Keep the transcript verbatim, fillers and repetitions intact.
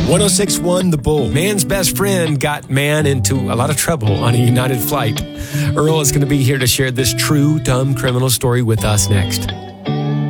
one oh six point one The Bull. Man's best friend got man into a lot of trouble on a United flight. Earl is going to be here to share this true dumb criminal story with us next.